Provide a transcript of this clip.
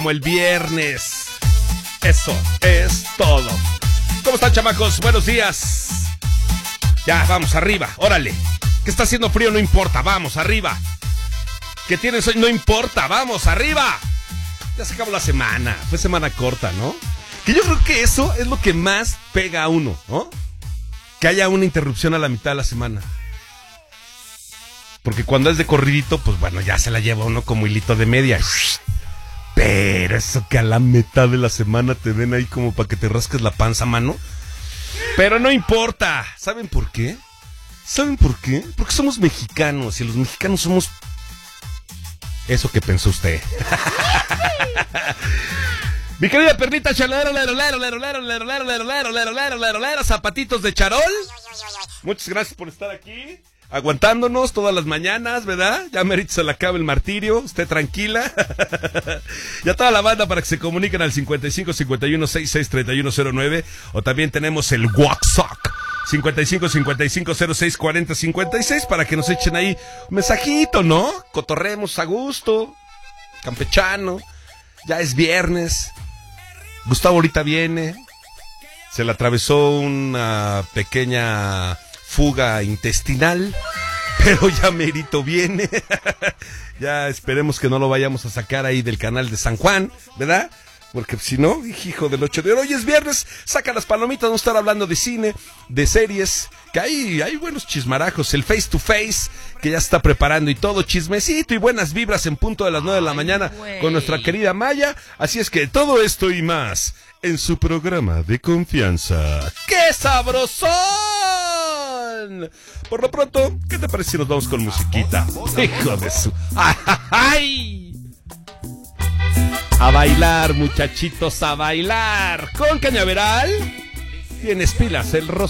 Como el viernes. Eso es todo. ¿Cómo están, chamacos? Buenos días. Ya, vamos, arriba, órale. Que está haciendo frío, no importa, vamos, arriba. Que tienes hoy, no importa, vamos, arriba. Ya se acabó la semana, fue semana corta, ¿no? Que yo creo que eso es lo que más pega a uno, ¿no? Que haya una interrupción a la mitad de la semana. Porque cuando es de corridito, pues bueno, ya se la lleva uno como hilito de media. Pero eso que a la mitad de la semana te ven ahí como para que te rasques la panza, mano. Pero no importa. ¿Saben por qué? ¿Saben por qué? Porque somos mexicanos y los mexicanos somos... Eso que pensó usted. Mi querida perlita chalero, zapatitos de charol. Muchas gracias por estar aquí. Aguantándonos todas las mañanas, ¿verdad? Ya merito se le acaba el martirio, usted tranquila. Y a toda la banda para que se comuniquen al 55 51 66 31 09. O también tenemos el WhatsApp 55 55 06 40 56 para que nos echen ahí un mensajito, ¿no? Cotorremos a gusto, campechano. Ya es viernes. Gustavo ahorita viene. Se le atravesó una pequeña fuga intestinal, pero ya merito viene. Ya esperemos que no lo vayamos a sacar ahí del canal de San Juan, ¿verdad? Porque si no, hijo del 8 de oro, hoy es viernes, saca las palomitas, vamos a estar hablando de cine, de series, que hay buenos chismarajos, el face to face, que ya se está preparando y todo, chismecito y buenas vibras en punto de las 9 de la mañana con nuestra querida Maya. Así es que todo esto y más en su programa de confianza. ¡Qué sabrosón! Por lo pronto, ¿qué te parece si nos vamos con musiquita? ¡Hijo de su... ¡Ay! A bailar, muchachitos, a bailar. Con Cañaveral. Tienes pilas, el rostro.